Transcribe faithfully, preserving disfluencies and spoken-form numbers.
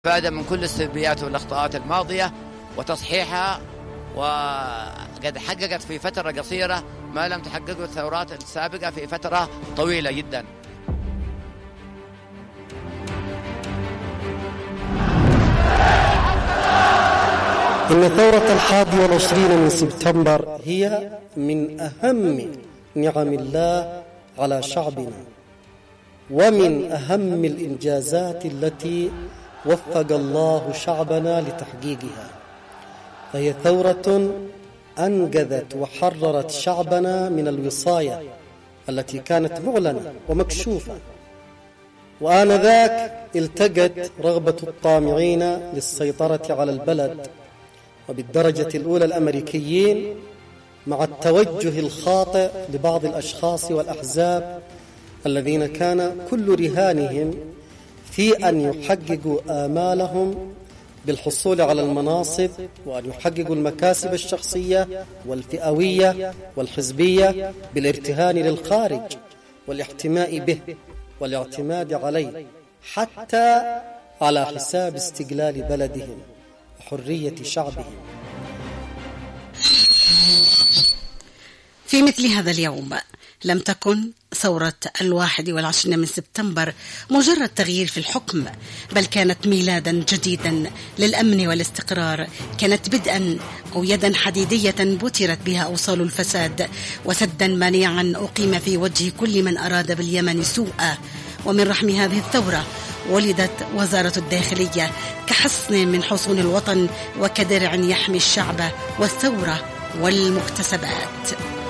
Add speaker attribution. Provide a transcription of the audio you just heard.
Speaker 1: فائدة من كل السلبيات والأخطاءات الماضية وتصحيحها، وقد حققت في فترة قصيرة ما لم تحققه الثورات السابقة في فترة طويلة جدا.
Speaker 2: إن ثورة الحادي والعشرين من سبتمبر هي من أهم نعم الله على شعبنا، ومن أهم الإنجازات التي وفق الله شعبنا لتحقيقها، فهي ثورة أنقذت وحررت شعبنا من الوصاية التي كانت معلنة ومكشوفة، وآنذاك التقت رغبة الطامعين للسيطرة على البلد وبالدرجة الأولى الأمريكيين مع التوجه الخاطئ لبعض الأشخاص والأحزاب الذين كان كل رهانهم في أن يحققوا آمالهم بالحصول على المناصب، وأن يحققوا المكاسب الشخصية والفئوية والحزبية بالارتهان للخارج والاحتماء به والاعتماد عليه، حتى على حساب استقلال بلدهم وحرية شعبهم.
Speaker 3: في مثل هذا اليوم لم تكن ثورة الواحد والعشرين من سبتمبر مجرد تغيير في الحكم، بل كانت ميلادا جديدا للأمن والاستقرار، كانت بدءا أو يدا حديدية بترت بها أوصال الفساد، وسدا مانعا أقيم في وجه كل من أراد باليمن سوءا. ومن رحم هذه الثورة ولدت وزارة الداخلية كحصن من حصون الوطن وكدرع يحمي الشعب والثورة والمكتسبات.